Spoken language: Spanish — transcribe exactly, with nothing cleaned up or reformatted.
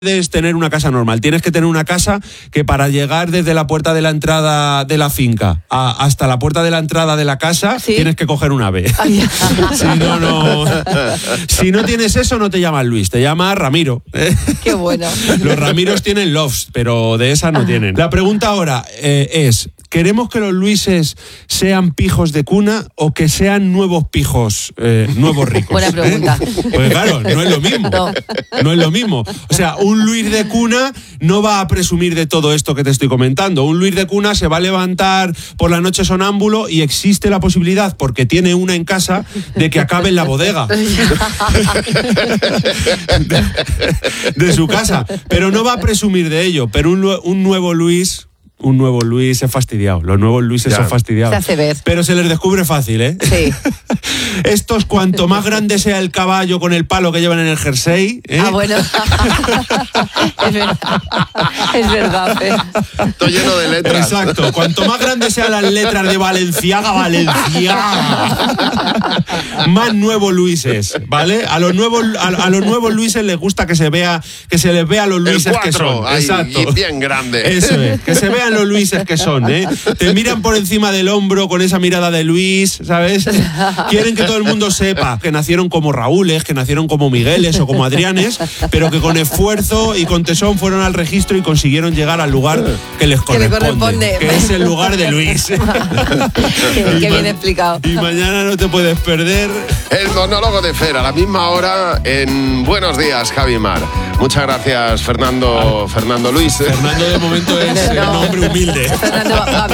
Puedes tener una casa normal, tienes que tener una casa que para llegar desde la puerta de la entrada de la finca a, hasta la puerta de la entrada de la casa, ¿sí?, tienes que coger un ave. si, no, no, si no tienes eso, no te llamas Luis, te llamas Ramiro. Qué bueno. Los Ramiros tienen lofts, pero de esas no tienen. La pregunta ahora eh, es, ¿queremos que los Luises sean pijos de cuna o que sean nuevos pijos, eh, nuevos ricos? Buena pregunta. ¿Eh? Pues claro, no es lo mismo. No. no es lo mismo. O sea, un Luis de cuna no va a presumir de todo esto que te estoy comentando. Un Luis de cuna se va a levantar por la noche sonámbulo y existe la posibilidad, porque tiene una en casa, de que acabe en la bodega de, de su casa. Pero no va a presumir de ello. Pero un, un nuevo Luis... Un nuevo Luis es fastidiado. Los nuevos Luises ya son fastidiados. Se hace ver. Pero se les descubre fácil, ¿eh? Sí. Estos, cuanto más grande sea el caballo con el palo que llevan en el jersey, ¿eh? Ah, bueno. Es verdad. Es verdad, ¿eh? Estoy lleno de letras. Exacto. Cuanto más grande sean las letras de Valenciaga, Valenciaga, más nuevos Luises, ¿vale? A los nuevos, a, a los nuevos Luises les gusta que se vea, que se les vea a los Luises que son. Ahí, exacto. Y bien grande. Eso es. Que se vean los Luises que son, ¿eh? Te miran por encima del hombro con esa mirada de Luis, ¿sabes? Quieren que todo el mundo sepa que nacieron como Raúles, que nacieron como Migueles o como Adrianes, pero que con esfuerzo y con tesón fueron al registro y consiguieron llegar al lugar que les corresponde, que, corresponde. que es el lugar de Luis. Qué, qué bien explicado. Y mañana no te puedes perder el monólogo de Fer a la misma hora en Buenos Días, Javi Mar. Muchas gracias, Fernando, Fernando Luis. Fernando de momento es un hombre humilde. Fernando